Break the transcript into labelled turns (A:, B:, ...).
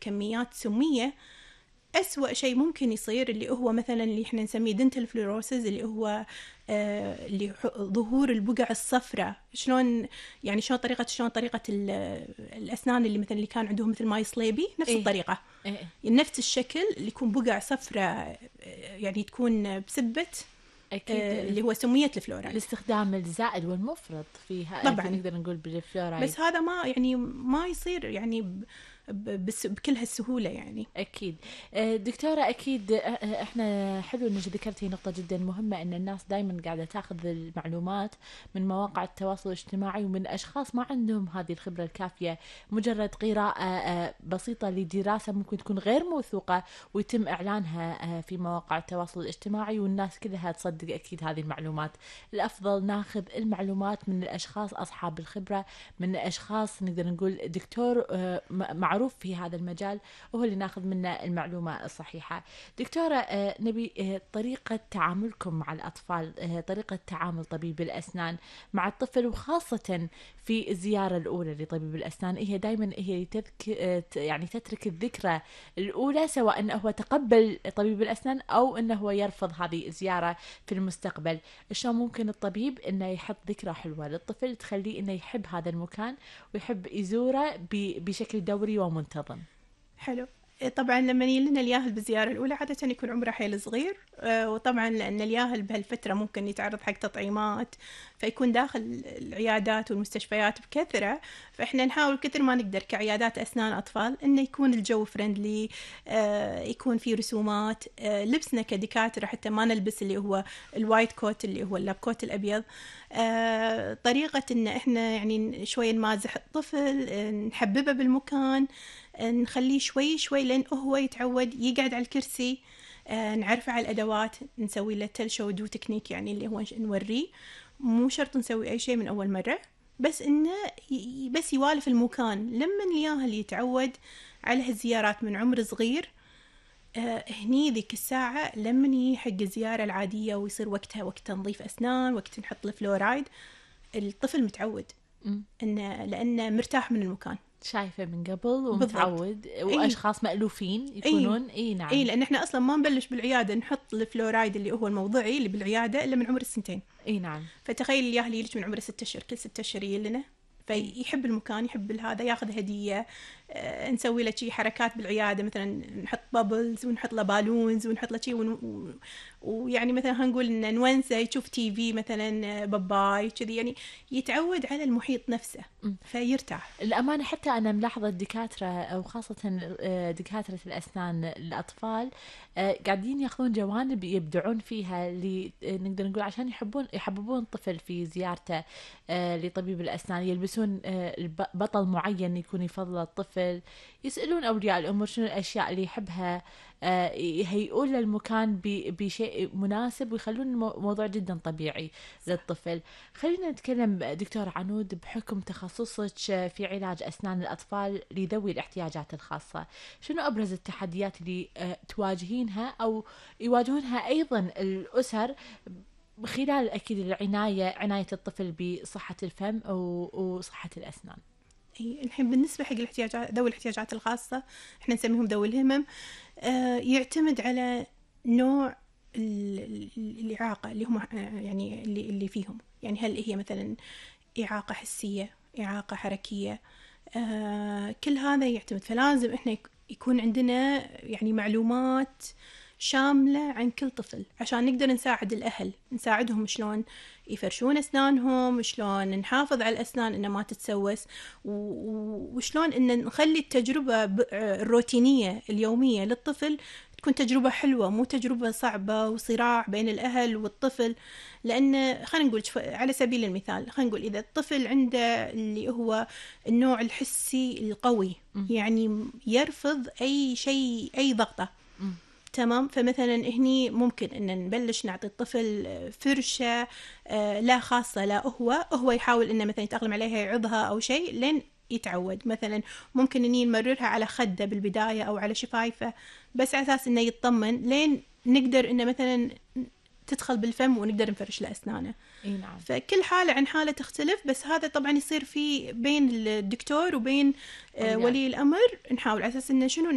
A: بكميات سمية، أسوأ شيء ممكن يصير اللي هو مثلا اللي احنا نسميه دنتال فلوروسز، اللي هو ظهور البقع الصفراء. شلون طريقة الأسنان اللي مثلا اللي كان عندهم مثل ماي صليبي، نفس الطريقة، نفس الشكل اللي يكون بقع صفراء، يعني تكون بسبة اللي هو سمية الفلورايد.
B: الاستخدام الزائد والمفرط فيها
A: طبعا
B: نقدر نقول بالفلورايد،
A: بس هذا ما يصير يعني بس بكل هالسهولة يعني.
B: أكيد. دكتورة، أكيد إحنا حلو إنك ذكرتي نقطة جدا مهمة، إن الناس دايما قاعدة تأخذ المعلومات من مواقع التواصل الاجتماعي ومن أشخاص ما عندهم هذه الخبرة الكافية. مجرد قراءة بسيطة لدراسة ممكن تكون غير موثوقة ويتم إعلانها في مواقع التواصل الاجتماعي، والناس كلها تصدق أكيد هذه المعلومات. الأفضل ناخذ المعلومات من الأشخاص أصحاب الخبرة، من أشخاص نقدر نقول دكتور معروف في هذا المجال، وهو اللي ناخذ منه المعلومة الصحيحة. دكتورة، نبي طريقة تعاملكم مع الأطفال، طريقة تعامل طبيب الأسنان مع الطفل، وخاصة في الزيارة الأولى لطبيب الأسنان. هي دائما يعني تترك الذكرى الأولى، سواء أنه هو تقبل طبيب الأسنان أو أنه هو يرفض هذه الزيارة في المستقبل. شلون ممكن الطبيب أنه يحط ذكرى حلوة للطفل تخليه أنه يحب هذا المكان ويحب يزوره بشكل دوري ومنتظم؟
A: حلو. طبعا لما يلنا الياهل بالزيارة الأولى عادة يكون عمره حيل صغير، وطبعا لأن الياهل بهالفترة ممكن يتعرض حق تطعيمات، فيكون داخل العيادات والمستشفيات بكثرة. فإحنا نحاول كثر ما نقدر كعيادات أسنان أطفال إنه يكون الجو فريندلي، يكون في رسومات، لبسنا كدكاترة حتى ما نلبس اللي هو الوايت كوت اللي هو اللاب كوت الأبيض. طريقة إن إحنا يعني شوي نمازح الطفل، نحببه بالمكان، نخليه شوي شوي لين هو يتعود يقعد على الكرسي، نعرفه على الأدوات، نسوي له تل شو دو تكنيك، يعني اللي هو نوريه. مو شرط نسوي أي شيء من أول مرة، بس إنه بس يوالف المكان. لما الياهل يتعود على هالزيارات من عمر صغير، هني ذيك الساعة لما يجي حق الزيارة العادية ويصير وقتها وقت تنظيف أسنان، وقت نحط الفلورايد، الطفل متعود لأنه مرتاح من المكان،
B: شايفة من قبل ومتعود. وأشخاص مألوفين يكونون. نعم.
A: لأن إحنا أصلا ما نبلش بالعيادة نحط الفلورايد اللي هو الموضعي اللي بالعيادة إلا من عمر 2 سنين.
B: نعم.
A: فتخيل الياهل يجي من عمر 6 أشهر، كل 6 أشهر يلنا، فيحب المكان، يحب هذا، ياخذ هدية. نسوي له شي حركات بالعيادة، مثلا نحط بابلز ونحط له بالونز ونحط له شي ويعني مثلا هنقول إن نونسه يشوف تي في مثلا باباي كذي، يعني يتعود على المحيط نفسه فيرتاح.
B: الأمانة حتى أنا ملاحظة الدكاترة وخاصة دكاترة الأسنان الأطفال قاعدين يأخذون جوانب يبدعون فيها، اللي نقدر نقول عشان يحببون الطفل في زيارته لطبيب الأسنان. يلبسون بطل معين يكون يفضل الطفل، يسألون أولياء الأمور شنو الأشياء اللي يحبها، يهيئون للمكان بشيء مناسب، ويخلون الموضوع جدا طبيعي للطفل. خلينا نتكلم دكتور عنود بحكم تخصصك في علاج أسنان الأطفال لذوي الاحتياجات الخاصة. شنو أبرز التحديات اللي تواجهينها أو يواجهونها أيضا الأسر خلال أكيد عناية الطفل بصحة الفم وصحة الأسنان؟
A: الحين بالنسبة حق ذوي الاحتياجات الخاصة، احنا نسميهم ذوي الهمم. يعتمد على نوع الإعاقة اللي هم يعني اللي فيهم، يعني هل هي مثلا إعاقة حسية، إعاقة حركية، كل هذا يعتمد. فلازم احنا يكون عندنا يعني معلومات شاملة عن كل طفل عشان نقدر نساعد الأهل، نساعدهم شلون يفرشون أسنانهم، شلون نحافظ على الأسنان إنها ما تتسوس، وشلون إن نخلي التجربة الروتينية اليومية للطفل تكون تجربة حلوة، مو تجربة صعبة وصراع بين الأهل والطفل. لأن خلينا نقول على سبيل المثال، خلينا نقول إذا الطفل عنده اللي هو النوع الحسي القوي، يعني يرفض أي شيء، أي ضغطة، تمام. فمثلا هني ممكن ان نبلش نعطي الطفل فرشة لا خاصة لا هو يحاول انه مثلا يتأقلم عليها، يعضها او شيء لين يتعود. مثلا ممكن اني نمررها على خده بالبداية او على شفايفه، بس على اساس انه يطمن لين نقدر انه مثلا تدخل بالفم ونقدر نفرش له أسنانه.
B: نعم.
A: فكل حالة عن حالة تختلف، بس هذا طبعا يصير في بين الدكتور وبين ولي الأمر، نحاول على أساس إنه شنو